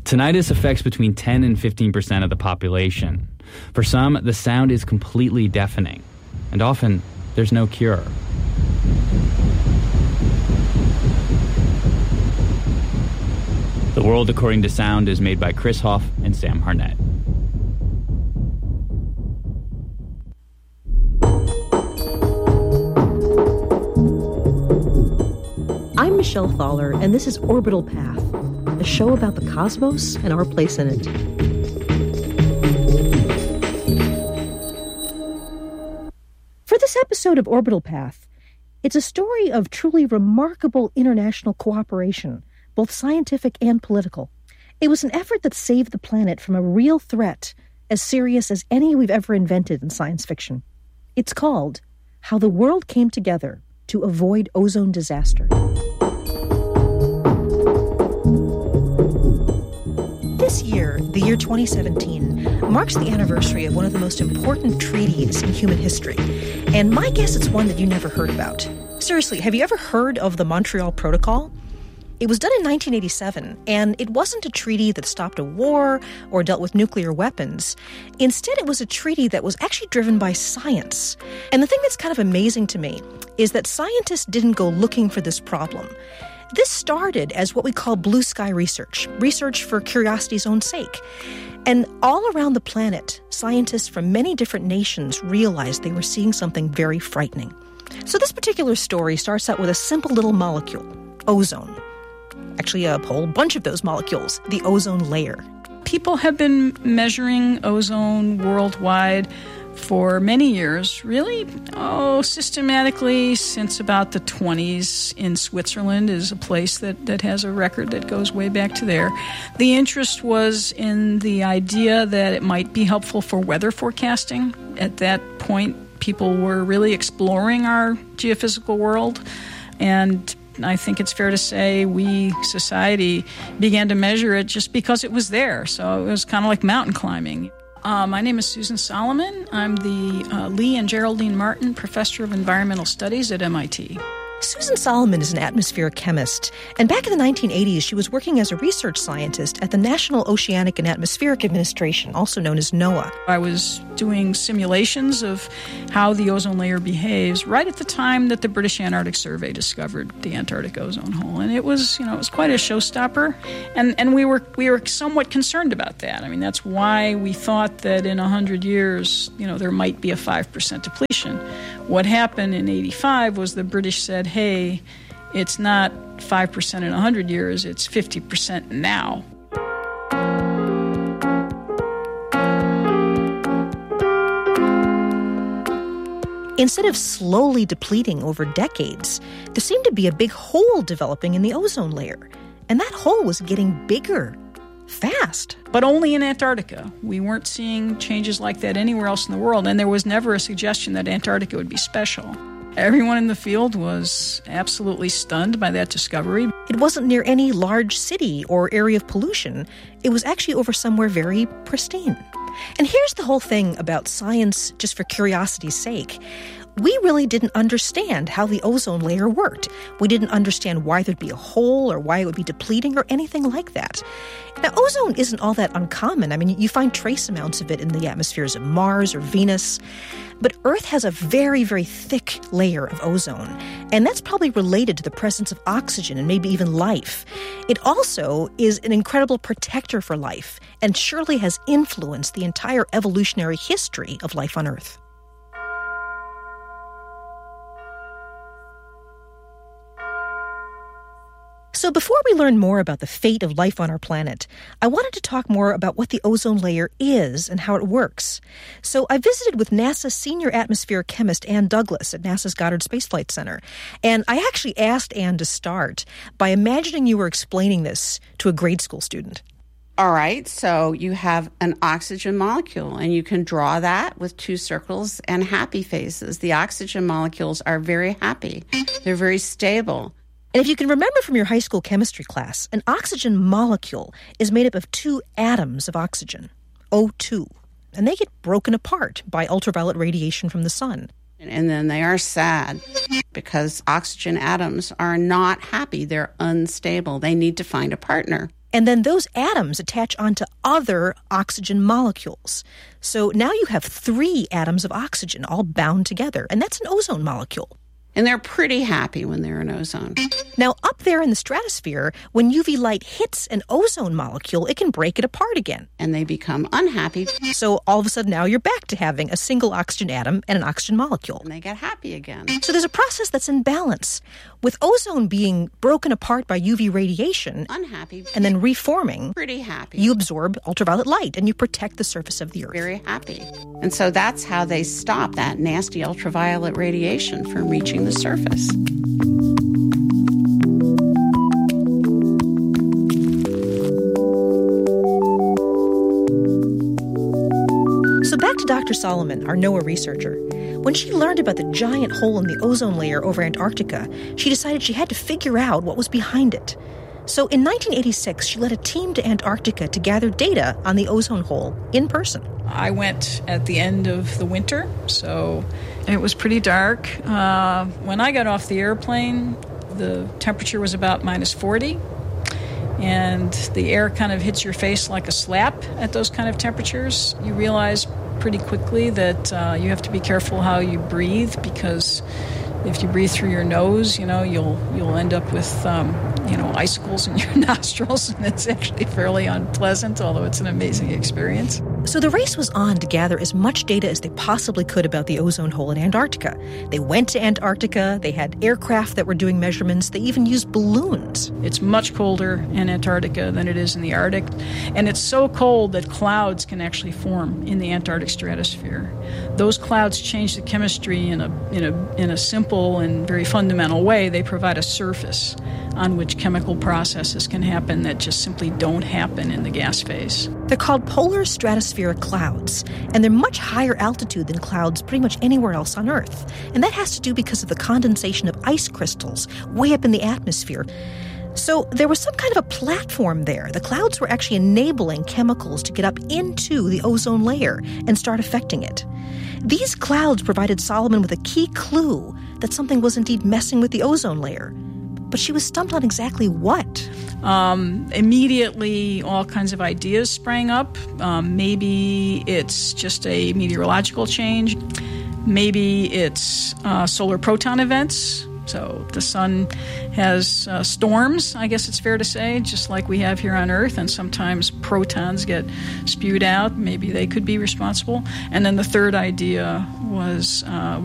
Tinnitus affects between 10 and 15% of the population. For some, the sound is completely deafening, and often there's no cure. The World According to Sound is made by Chris Hoff and Sam Harnett. I'm Michelle Thaller, and this is Orbital Path, a show about the cosmos and our place in it. For this episode of Orbital Path, it's a story of truly remarkable international cooperation, both scientific and political. It was an effort that saved the planet from a real threat as serious as any we've ever invented in science fiction. It's called How the World Came Together to Avoid Ozone Disaster. This year, the year 2017, marks the anniversary of one of the most important treaties in human history. And my guess it's one that you never heard about. Seriously, have you ever heard of the Montreal Protocol? It was done in 1987, and it wasn't a treaty that stopped a war or dealt with nuclear weapons. Instead, it was a treaty that was actually driven by science. And the thing that's kind of amazing to me is that scientists didn't go looking for this problem. This started as what we call blue sky research for curiosity's own sake. And all around the planet, scientists from many different nations realized they were seeing something very frightening. So this particular story starts out with a simple little molecule, ozone. Actually, a whole bunch of those molecules, the ozone layer. People have been measuring ozone worldwide for many years, really, systematically since about the 20s. In Switzerland is a place that has a record that goes way back to there. The interest was in the idea that it might be helpful for weather forecasting. At that point, people were really exploring our geophysical world, and I think it's fair to say we, society, began to measure it just because it was there. So it was kind of like mountain climbing. My name is Susan Solomon. I'm the Lee and Geraldine Martin Professor of Environmental Studies at MIT. Susan Solomon is an atmospheric chemist, and back in the 1980s, she was working as a research scientist at the National Oceanic and Atmospheric Administration, also known as NOAA. I was doing simulations of how the ozone layer behaves right at the time that the British Antarctic Survey discovered the Antarctic ozone hole, and it was quite a showstopper, and we were somewhat concerned about that. I mean, that's why we thought that in 100 years, there might be a 5% depletion. What happened in 85 was the British said, hey, it's not 5% in 100 years, it's 50% now. Instead of slowly depleting over decades, there seemed to be a big hole developing in the ozone layer. And that hole was getting bigger, fast. But only in Antarctica. We weren't seeing changes like that anywhere else in the world, and there was never a suggestion that Antarctica would be special. Everyone in the field was absolutely stunned by that discovery. It wasn't near any large city or area of pollution. It was actually over somewhere very pristine. And here's the whole thing about science just for curiosity's sake. We really didn't understand how the ozone layer worked. We didn't understand why there'd be a hole or why it would be depleting or anything like that. Now, ozone isn't all that uncommon. I mean, you find trace amounts of it in the atmospheres of Mars or Venus. But Earth has a very, very thick layer of ozone, and that's probably related to the presence of oxygen and maybe even life. It also is an incredible protector for life and surely has influenced the entire evolutionary history of life on Earth. So before we learn more about the fate of life on our planet, I wanted to talk more about what the ozone layer is and how it works. So I visited with NASA's senior atmospheric chemist Ann Douglas at NASA's Goddard Space Flight Center. And I actually asked Ann to start by imagining you were explaining this to a grade school student. All right, so you have an oxygen molecule, and you can draw that with two circles and happy faces. The oxygen molecules are very happy. They're very stable. And if you can remember from your high school chemistry class, an oxygen molecule is made up of two atoms of oxygen, O2, and they get broken apart by ultraviolet radiation from the sun. And then they are sad because oxygen atoms are not happy. They're unstable. They need to find a partner. And then those atoms attach onto other oxygen molecules. So now you have 3 atoms of oxygen all bound together, and that's an ozone molecule. And they're pretty happy when they're in ozone. Now, up there in the stratosphere, when UV light hits an ozone molecule, it can break it apart again. And they become unhappy. So all of a sudden now you're back to having a single oxygen atom and an oxygen molecule. And they get happy again. So there's a process that's in balance. With ozone being broken apart by UV radiation, Unhappy. and then reforming, Pretty happy. you absorb ultraviolet light and you protect the surface of the Earth. Very happy. And so that's how they stop that nasty ultraviolet radiation from reaching the surface. So back to Dr. Solomon, our NOAA researcher. When she learned about the giant hole in the ozone layer over Antarctica, she decided she had to figure out what was behind it. So in 1986, she led a team to Antarctica to gather data on the ozone hole in person. I went at the end of the winter, so it was pretty dark. When I got off the airplane, the temperature was about minus 40, and the air kind of hits your face like a slap at those kind of temperatures. You realize pretty quickly that you have to be careful how you breathe, because if you breathe through your nose, you'll end up with icicles in your nostrils, and it's actually fairly unpleasant, although it's an amazing experience. So the race was on to gather as much data as they possibly could about the ozone hole in Antarctica. They went to Antarctica, they had aircraft that were doing measurements, they even used balloons. It's much colder in Antarctica than it is in the Arctic, and it's so cold that clouds can actually form in the Antarctic stratosphere. Those clouds change the chemistry in a simple and very fundamental way. They provide a surface on which chemical processes can happen that just simply don't happen in the gas phase. They're called polar stratospheric clouds, and they're much higher altitude than clouds pretty much anywhere else on Earth. And that has to do because of the condensation of ice crystals way up in the atmosphere. So there was some kind of a platform there. The clouds were actually enabling chemicals to get up into the ozone layer and start affecting it. These clouds provided Solomon with a key clue that something was indeed messing with the ozone layer. But she was stumped on exactly what. Immediately, all kinds of ideas sprang up. Maybe it's just a meteorological change. Maybe it's solar proton events. So the sun has storms, I guess it's fair to say, just like we have here on Earth, and sometimes protons get spewed out. Maybe they could be responsible. And then the third idea was